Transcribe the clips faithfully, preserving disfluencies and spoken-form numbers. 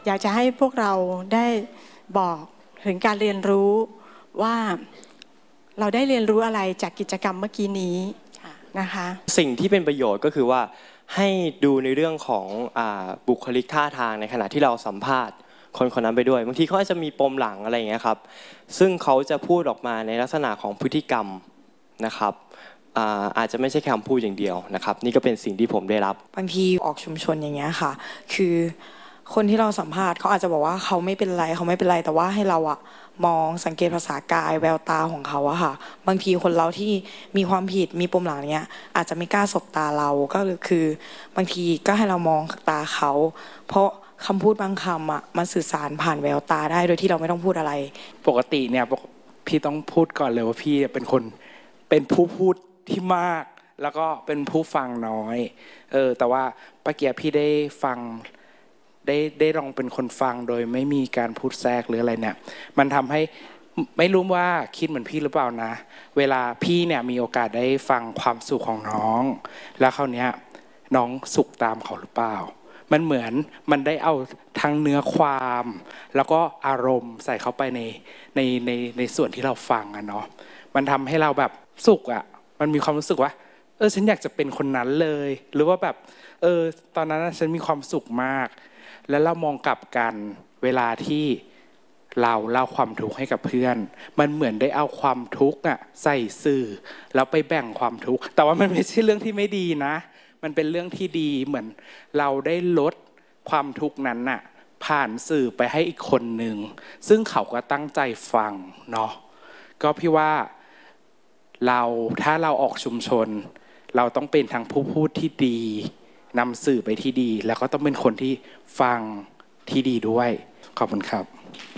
อยากจะให้พวกเราได้บอกถึงการเรียนรู้ว่าเราได้เรียนรู้อะไรจากกิจกรรมเมื่อกี้นี้นะคะสิ่งที่เป็นประโยชน์ก็คือว่าให้ดูในเรื่องของอ่าบุคลิกท่าทางในขณะที่เราสัมภาษณ์คนคนนั้นไปด้วยบางทีเขาอาจจะมีปมหลังอะไรอย่างเงี้ยครับซึ่งเขาจะพูดออกมาในลักษณะของพฤติกรรมนะครับอาอาจจะไม่ใช่คำพูดอย่างเดียวนะครับนี่ก็เป็นสิ่งที่ผมได้รับบางทีออกชุมชนอย่างเงี้ยค่ะคือคนที่เราสัมภาษณ์เขาอาจจะบอกว่าเขาไม่เป็นไรเขาไม่เป็นไรแต่ว่าให้เราอะมองสังเกตภาษากายแววตาของเขาอะค่ะบางทีคนเราที่มีความผิดมีปมหลังเนี้ยอาจจะไม่กล้าสบตาเราก็คือบางทีก็ให้เรามองตาเขาเพราะคำพูดบางคำอะมันสื่อสารผ่านแววตาได้โดยที่เราไม่ต้องพูดอะไรปกติเนี่ยพี่ต้องพูดก่อนเลยว่าพี่เป็นคนเป็นผู้พูดที่มากแล้วก็เป็นผู้ฟังน้อยเออแต่ว่าเมื่อกี้พี่ได้ฟังได้ได้ลองเป็นคนฟังโดยไม่มีการพูดแทรกหรืออะไรเนี่ยมันทำให้ไม่รู้ว่าคิดเหมือนพี่หรือเปล่านะเวลาพี่เนี่ยมีโอกาสได้ฟังความสุขของน้องแล้วคราวนี้น้องสุขตามเขาหรือเปล่ามันเหมือนมันได้เอาทั้งเนื้อความแล้วก็อารมณ์ใส่เข้าไปในในในในส่วนที่เราฟังอะเนาะมันทำให้เราแบบสุขอะมันมีความรู้สึกว่าเออฉันอยากจะเป็นคนนั้นเลยหรือว่าแบบเออตอนนั้นฉันมีความสุขมากแล้วเรามองกลับกันเวลาที่เราเล่าความทุกข์ให้กับเพื่อนมันเหมือนได้เอาความทุกข์อะใส่สื่อแล้วไปแบ่งความทุกข์แต่ว่ามันไม่ใช่เรื่องที่ไม่ดีนะมันเป็นเรื่องที่ดีเหมือนเราได้ลดความทุกข์นั้นน่ะผ่านสื่อไปให้อีกคนหนึ่งซึ่งเขาก็ตั้งใจฟังเนาะก็พี่ว่าเราถ้าเราออกชุมชนเราต้องเป็นทั้งผู้พูดที่ดีนำสื่อไปที่ดีแล้วก็ต้องเป็นคนที่ฟังที่ดีด้วยขอบคุณครับ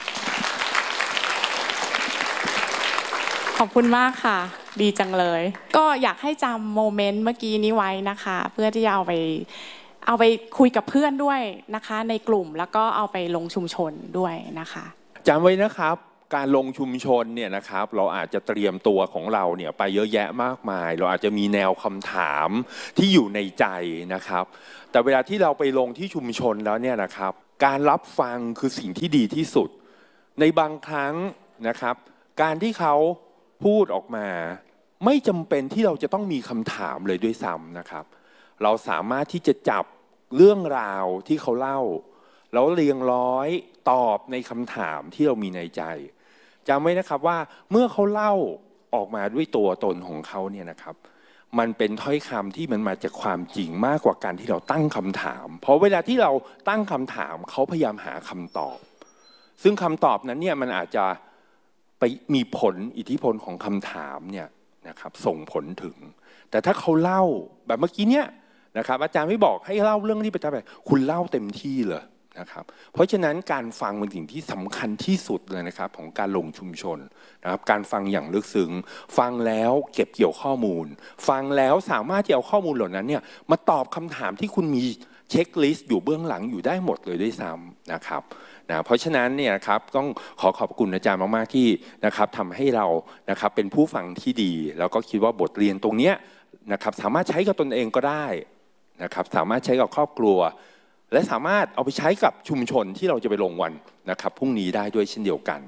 ขอบคุณมากค่ะดีจังเลยก็อยากให้จำโมเมนต์เมื่อกี้นี้ไว้นะคะเพื่อที่จะเอาไปเอาไปคุยกับเพื่อนด้วยนะคะในกลุ่มแล้วก็เอาไปลงชุมชนด้วยนะคะจำไว้นะครับการลงชุมชนเนี่ยนะครับเราอาจจะเตรียมตัวของเราเนี่ยไปเยอะแยะมากมายเราอาจจะมีแนวคำถามที่อยู่ในใจนะครับแต่เวลาที่เราไปลงที่ชุมชนแล้วเนี่ยนะครับการรับฟังคือสิ่งที่ดีที่สุดในบางครั้งนะครับการที่เขาพูดออกมาไม่จำเป็นที่เราจะต้องมีคำถามเลยด้วยซ้ำนะครับเราสามารถที่จะจับเรื่องราวที่เขาเล่าแล้วเรียงร้อยตอบในคำถามที่เรามีในใจจำไว้นะครับว่าเมื่อเขาเล่าออกมาด้วยตัวตนของเขาเนี่ยนะครับมันเป็นถ้อยคำที่มันมาจากความจริงมากกว่าการที่เราตั้งคำถามเพราะเวลาที่เราตั้งคำถามเขาพยายามหาคำตอบซึ่งคำตอบนั้นเนี่ยมันอาจจะไปมีผลอิทธิพลของคำถามเนี่ยนะครับส่งผลถึงแต่ถ้าเขาเล่าแบบเมื่อกี้เนี่ยนะครับอาจารย์ไม่บอกให้เล่าเรื่องที่ประทับใจคุณเล่าเต็มที่เลยนะครับเพราะฉะนั้นการฟังเป็นสิ่งที่สำคัญที่สุดเลยนะครับของการลงชุมชนนะครับการฟังอย่างลึกซึ้งฟังแล้วเก็บเกี่ยวข้อมูลฟังแล้วสามารถที่เอาข้อมูลเหล่านั้นเนี่ยมาตอบคำถามที่คุณมีเช็คลิสต์อยู่เบื้องหลังอยู่ได้หมดเลยด้วยซ้ำนะครับนะเพราะฉะนั้นเนี่ยครับต้องขอขอบคุณอาจารย์มากๆที่นะครับทำให้เรานะครับเป็นผู้ฟังที่ดีแล้วก็คิดว่าบทเรียนตรงนี้นะครับสามารถใช้กับตนเองก็ได้นะครับสามารถใช้กับครอบครัวและสามารถเอาไปใช้กับชุมชนที่เราจะไปลงวันนะครับพรุ่งนี้ได้ด้วยเช่นเดียวกัน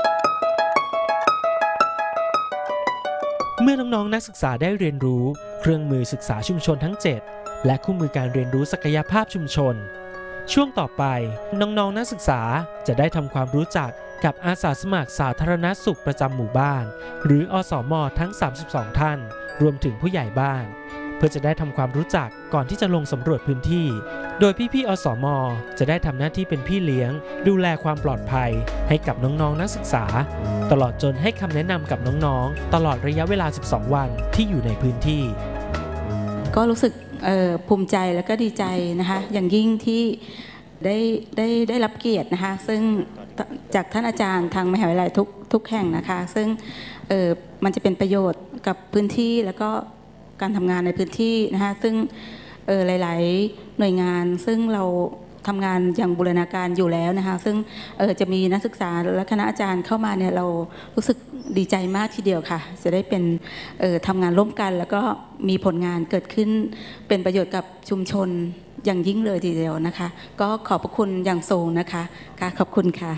เมื่อน้องๆนักศึกษาได้เรียนรู้เครื่องมือศึกษาชุมชนทั้งเจ็ดและคู่มือการเรียนรู้ศักยภาพชุมชนช่วงต่อไปน้องๆนักศึกษาจะได้ทำความรู้จักกับอาสาสมัครสาธารณสุขประจำหมู่บ้านหรืออสม.ทั้งสามสิบสองท่านรวมถึงผู้ใหญ่บ้านเพื่อจะได้ทำความรู้จักก่อนที่จะลงสำรวจพื้นที่โดยพี่ๆอสม.จะได้ทำหน้าที่เป็นพี่เลี้ยงดูแลความปลอดภัยให้กับน้องๆนักศึกษาตลอดจนให้คำแนะนำกับน้องๆตลอดระยะเวลาสิบสองวันที่อยู่ในพื้นที่ก็รู้สึกภูมิใจและก็ดีใจนะคะอย่างยิ่งที่ได้ได้ได้รับเกียรตินะคะซึ่งจากท่านอาจารย์ทางมหาวิทยาลัยทุกทุกแห่งนะคะซึ่งเออมันจะเป็นประโยชน์กับพื้นที่แล้วก็การทำงานในพื้นที่นะคะซึ่งเออหลายๆหน่วยงานซึ่งเราทำงานอย่างบูรณาการอยู่แล้วนะคะซึ่งเออจะมีนักศึกษาและคณะอาจารย์เข้ามาเนี่ยเรารู้สึกดีใจมากทีเดียวค่ะจะได้เป็นเออทำงานร่วมกันแล้วก็มีผลงานเกิดขึ้นเป็นประโยชน์กับชุมชนอย่างยิ่งเลยทีเดียวนะคะ ก็ขอบพระคุณอย่างสูงนะคะค่ะขอบคุณค่ะ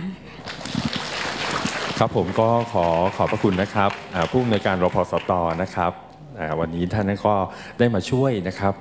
ครับผมก็ขอขอบพระคุณนะครับผู้อำนวยการรพสตนะครับวันนี้ท่านก็ได้มาช่วยนะครับ